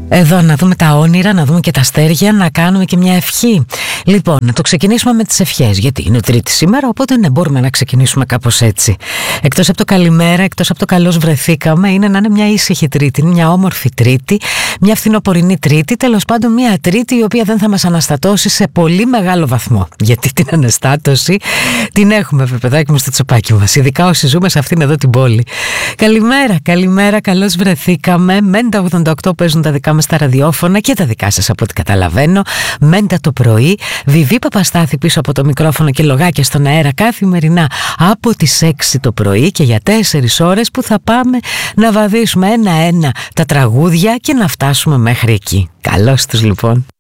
Εδώ να δούμε τα όνειρα, να δούμε και τα αστέρια, να κάνουμε και μια ευχή. Λοιπόν, να το ξεκινήσουμε με τις ευχές, γιατί είναι Τρίτη σήμερα, οπότε ναι, μπορούμε να ξεκινήσουμε κάπως έτσι. Εκτός από το καλημέρα, εκτός από το καλώς βρεθήκαμε, είναι να είναι μια ήσυχη Τρίτη, μια όμορφη Τρίτη, μια φθινοπορεινή Τρίτη, τέλος πάντων μια Τρίτη η οποία δεν θα μας αναστατώσει σε πολύ μεγάλο βαθμό. Γιατί την αναστάτωση την έχουμε, παιδάκι μου, στο τσοπάκι μας, ειδικά όσοι ζούμε σε αυτήν εδώ την πόλη. Καλημέρα, καλώς βρεθήκαμε. Μέντα 88 παίζουν τα δικά μας τα ραδιόφωνα και τα δικά σας από ό,τι καταλαβαίνω. Μέντα το πρωί, Βιβί Παπαστάθη πίσω από το μικρόφωνο και λογάκια στον αέρα καθημερινά από τις 6 το πρωί και για 4 ώρες που θα πάμε να βαδίσουμε ένα-ένα τα τραγούδια και να φτάσουμε μέχρι εκεί. Καλώς τους λοιπόν.